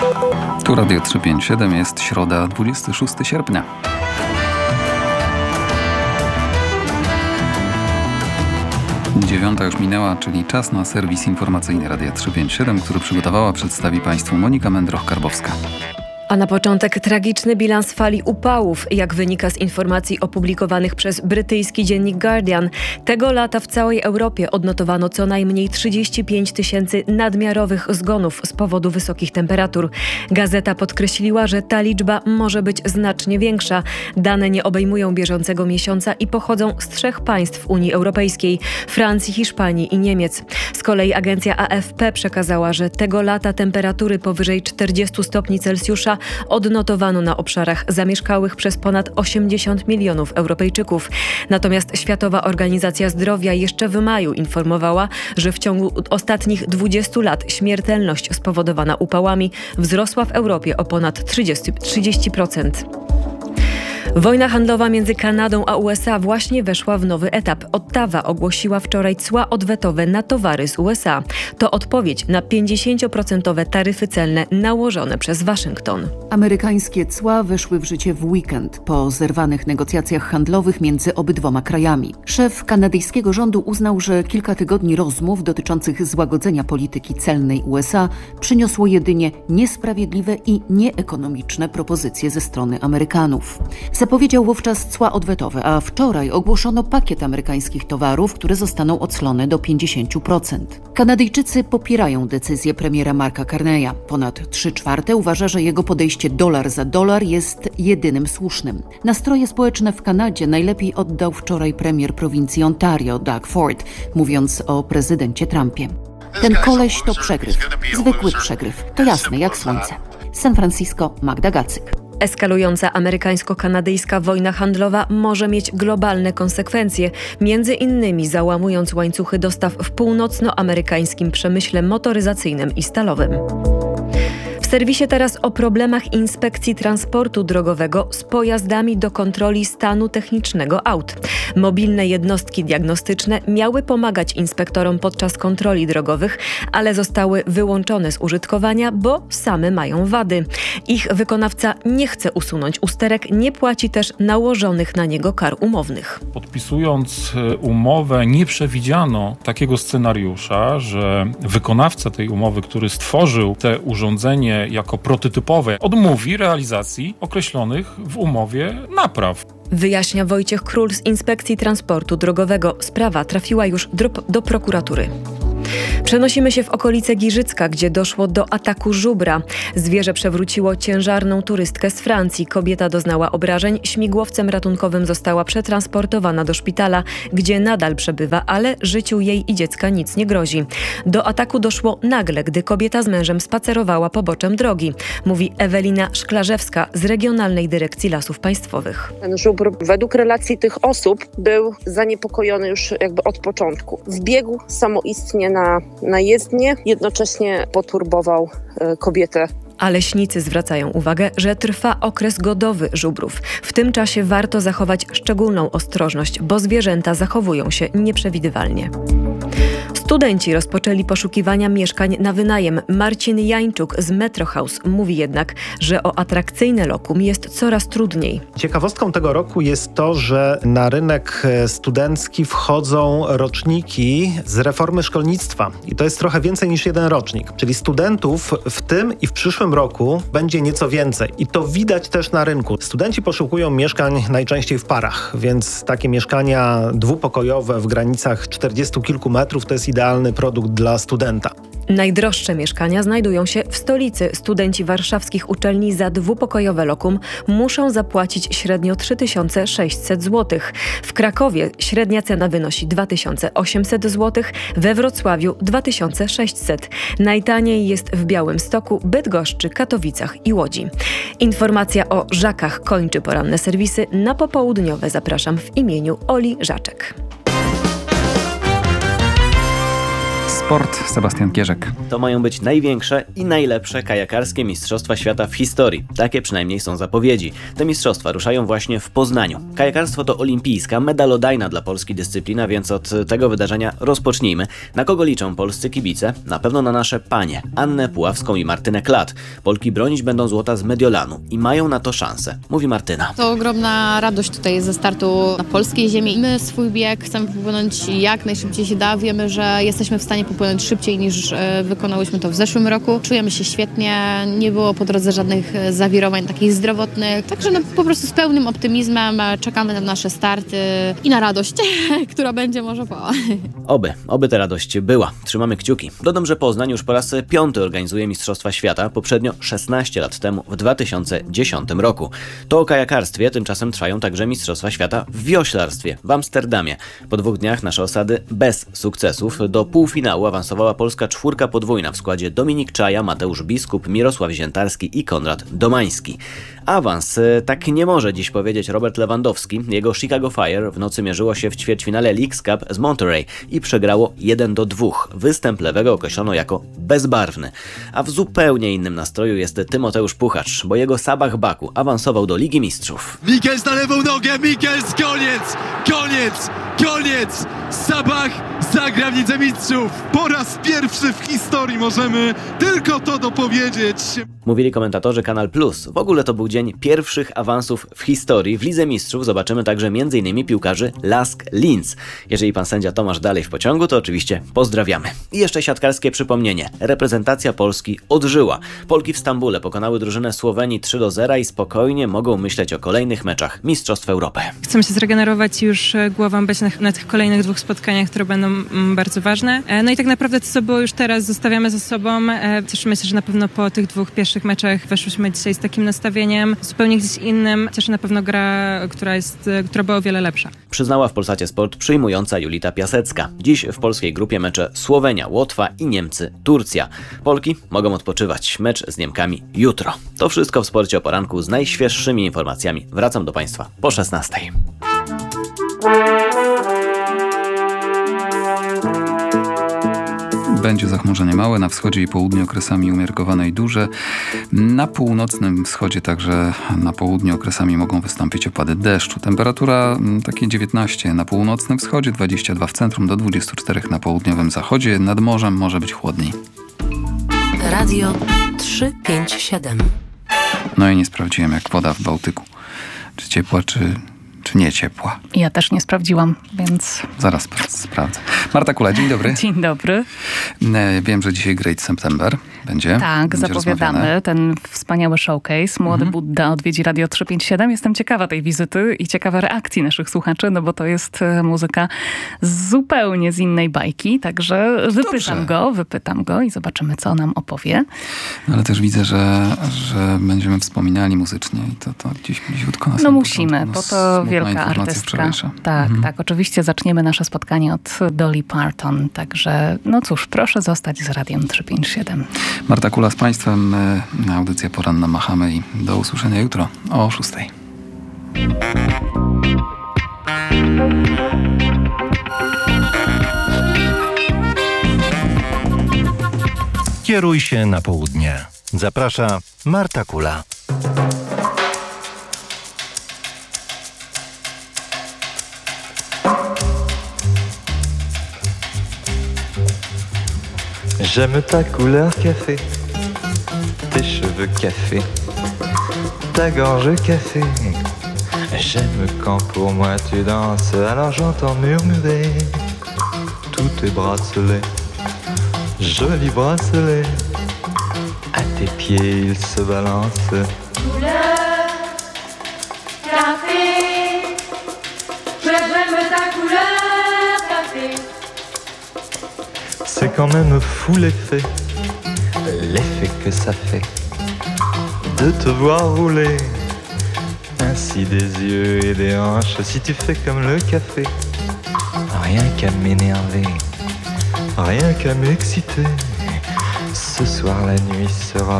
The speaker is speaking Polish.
Tu Radio 357, jest środa, 26 sierpnia. 9 już minęła, czyli czas na serwis informacyjny Radia 357, który przygotowała, przedstawi Państwu Monika Mędroch-Karbowska. A na początek tragiczny bilans fali upałów, jak wynika z informacji opublikowanych przez brytyjski dziennik Guardian. Tego lata w całej Europie odnotowano co najmniej 35 000 nadmiarowych zgonów z powodu wysokich temperatur. Gazeta podkreśliła, że ta liczba może być znacznie większa. Dane nie obejmują bieżącego miesiąca i pochodzą z 3 państw Unii Europejskiej: Francji, Hiszpanii i Niemiec. Z kolei agencja AFP przekazała, że tego lata temperatury powyżej 40 stopni Celsjusza odnotowano na obszarach zamieszkałych przez ponad 80 milionów Europejczyków. Natomiast Światowa Organizacja Zdrowia jeszcze w maju informowała, że w ciągu ostatnich 20 lat śmiertelność spowodowana upałami wzrosła w Europie o ponad 30%. Wojna handlowa między Kanadą a USA właśnie weszła w nowy etap. Ottawa ogłosiła wczoraj cła odwetowe na towary z USA. To odpowiedź na 50% taryfy celne nałożone przez Waszyngton. Amerykańskie cła weszły w życie w weekend po zerwanych negocjacjach handlowych między obydwoma krajami. Szef kanadyjskiego rządu uznał, że kilka tygodni rozmów dotyczących złagodzenia polityki celnej USA przyniosło jedynie niesprawiedliwe i nieekonomiczne propozycje ze strony Amerykanów. Zapowiedział wówczas cła odwetowe, a wczoraj ogłoszono pakiet amerykańskich towarów, które zostaną oclone do 50%. Kanadyjczycy popierają decyzję premiera Marka Carneya. Ponad 3/4 uważa, że jego podejście dolar za dolar jest jedynym słusznym. Nastroje społeczne w Kanadzie najlepiej oddał wczoraj premier prowincji Ontario, Doug Ford, mówiąc o prezydencie Trumpie. Ten koleś to przegryw, zwykły przegryw, to jasne jak słońce. San Francisco, Magda Gacyk. Eskalująca amerykańsko-kanadyjska wojna handlowa może mieć globalne konsekwencje, między innymi załamując łańcuchy dostaw w północnoamerykańskim przemyśle motoryzacyjnym i stalowym. W serwisie teraz o problemach Inspekcji Transportu Drogowego z pojazdami do kontroli stanu technicznego aut. Mobilne jednostki diagnostyczne miały pomagać inspektorom podczas kontroli drogowych, ale zostały wyłączone z użytkowania, bo same mają wady. Ich wykonawca nie chce usunąć usterek, nie płaci też nałożonych na niego kar umownych. Podpisując umowę, nie przewidziano takiego scenariusza, że wykonawca tej umowy, który stworzył te urządzenie jako prototypowe, odmówi realizacji określonych w umowie napraw. Wyjaśnia Wojciech Król z Inspekcji Transportu Drogowego. Sprawa trafiła już do prokuratury. Przenosimy się w okolice Giżycka, gdzie doszło do ataku żubra. Zwierzę przewróciło ciężarną turystkę z Francji. Kobieta doznała obrażeń. Śmigłowcem ratunkowym została przetransportowana do szpitala, gdzie nadal przebywa, ale życiu jej i dziecka nic nie grozi. Do ataku doszło nagle, gdy kobieta z mężem spacerowała poboczem drogi, mówi Ewelina Szklarzewska z Regionalnej Dyrekcji Lasów Państwowych. Ten żubr według relacji tych osób był zaniepokojony już jakby od początku. Wbiegł samoistnie na jezdnię, jednocześnie poturbował kobietę. A leśnicy zwracają uwagę, że trwa okres godowy żubrów. W tym czasie warto zachować szczególną ostrożność, bo zwierzęta zachowują się nieprzewidywalnie. Studenci rozpoczęli poszukiwania mieszkań na wynajem. Marcin Jańczuk z Metro House mówi jednak, że o atrakcyjne lokum jest coraz trudniej. Ciekawostką tego roku jest to, że na rynek studencki wchodzą roczniki z reformy szkolnictwa. I to jest trochę więcej niż jeden rocznik. Czyli studentów w tym i w przyszłym roku będzie nieco więcej. I to widać też na rynku. Studenci poszukują mieszkań najczęściej w parach, więc takie mieszkania dwupokojowe w granicach 40 kilku metrów to jest idealny produkt dla studenta. Najdroższe mieszkania znajdują się w stolicy. Studenci warszawskich uczelni za dwupokojowe lokum muszą zapłacić średnio 3600 zł. W Krakowie średnia cena wynosi 2800 zł, we Wrocławiu 2600. Najtaniej jest w Białymstoku, Bydgoszczy, Katowicach i Łodzi. Informacja o Żakach kończy poranne serwisy. Na popołudniowe zapraszam w imieniu Oli Żaczek. Sport, Sebastian Kierzek. To mają być największe i najlepsze kajakarskie Mistrzostwa Świata w historii. Takie przynajmniej są zapowiedzi. Te mistrzostwa ruszają właśnie w Poznaniu. Kajakarstwo to olimpijska, medalodajna dla Polski dyscyplina, więc od tego wydarzenia rozpocznijmy. Na kogo liczą polscy kibice? Na pewno na nasze panie, Annę Puławską i Martynę Klat. Polki bronić będą złota z Mediolanu i mają na to szansę, mówi Martyna. To ogromna radość tutaj ze startu na polskiej ziemi. My swój bieg chcemy popłynąć jak najszybciej się da. Wiemy, że jesteśmy w stanie popłynąć szybciej niż wykonałyśmy to w zeszłym roku. Czujemy się świetnie, nie było po drodze żadnych zawirowań takich zdrowotnych. Także po prostu z pełnym optymizmem czekamy na nasze starty i na radość, która będzie może po. Oby ta radość była. Trzymamy kciuki. Dodam, że Poznań już po raz 5. organizuje Mistrzostwa Świata, poprzednio 16 lat temu, w 2010 roku. To o kajakarstwie, tymczasem trwają także Mistrzostwa Świata w wioślarstwie w Amsterdamie. Po 2 dniach nasze osady bez sukcesów. Do półfinału awansowała polska czwórka podwójna w składzie Dominik Czaja, Mateusz Biskup, Mirosław Ziętarski i Konrad Domański. Awans, tak nie może dziś powiedzieć Robert Lewandowski. Jego Chicago Fire w nocy mierzyło się w ćwierćfinale Leagues Cup z Monterey i przegrało 1-2. Występ lewego określono jako bezbarwny. A w zupełnie innym nastroju jest Tymoteusz Puchacz, bo jego Sabah Baku awansował do Ligi Mistrzów. Mikkels na lewą nogę, Mikkels, koniec! Sabah zagra w Lidze Mistrzów. Po raz pierwszy w historii możemy tylko to dopowiedzieć. Mówili komentatorzy Kanal Plus. W ogóle to był dzień pierwszych awansów w historii. W Lidze Mistrzów zobaczymy także m.in. piłkarzy Lask Linz. Jeżeli pan sędzia Tomasz dalej w pociągu, to oczywiście pozdrawiamy. I jeszcze siatkarskie przypomnienie. Reprezentacja Polski odżyła. Polki w Stambule pokonały drużynę Słowenii 3-0 i spokojnie mogą myśleć o kolejnych meczach Mistrzostw Europy. Chcemy się zregenerować już głową, być na tych kolejnych 2 spotkaniach, które będą bardzo ważne. No i tak naprawdę to, co było już teraz, zostawiamy za sobą. Cieszymy się, że na pewno po tych 2 pierwszych meczach weszłyśmy dzisiaj z takim nastawieniem, zupełnie gdzieś innym. Cieszy na pewno gra, która była o wiele lepsza. Przyznała w Polsacie Sport przyjmująca Julita Piasecka. Dziś w polskiej grupie mecze Słowenia, Łotwa i Niemcy, Turcja. Polki mogą odpoczywać. Mecz z Niemkami jutro. To wszystko w Sporcie o poranku z najświeższymi informacjami. Wracam do Państwa po 16. Będzie zachmurzenie małe, na wschodzie i południu okresami umiarkowane i duże. Na północnym wschodzie, także na południu okresami mogą wystąpić opady deszczu. Temperatura takie 19 na północnym wschodzie, 22 w centrum, do 24 na południowym zachodzie. Nad morzem może być chłodniej. Radio 357. No i nie sprawdziłem, jak woda w Bałtyku. Czy ciepła, czy nie ciepła. Ja też nie sprawdziłam, więc... Zaraz sprawdzę. Marta Kula, dzień dobry. Dzień dobry. Wiem, że dzisiaj Great September będzie. Tak, zapowiadamy ten wspaniały showcase. Młody Budda odwiedzi Radio 357. Jestem ciekawa tej wizyty i ciekawa reakcji naszych słuchaczy, no bo to jest muzyka zupełnie z innej bajki, także wypytam go i zobaczymy, co nam opowie. No, ale też widzę, że będziemy wspominali muzycznie i to dziś bliziutko nas. No musimy, bo to wielka artystka. Tak, oczywiście zaczniemy nasze spotkanie od Dolly Parton, także no cóż, proszę zostać z Radiem 357. Marta Kula z Państwem, audycja poranna machamy i do usłyszenia jutro o 6. Kieruj się na południe. Zaprasza Marta Kula. J'aime ta couleur café, tes cheveux café, ta gorge café. J'aime quand pour moi tu danses, alors j'entends murmurer tous tes bracelets, jolis bracelets. À tes pieds ils se balancent. Couleur café, j'aime ta couleur café. C'est quand même fou l'effet que ça fait de te voir rouler ainsi des yeux et des hanches. Si tu fais comme le café, rien qu'à m'énerver, rien qu'à m'exciter. Ce soir la nuit sera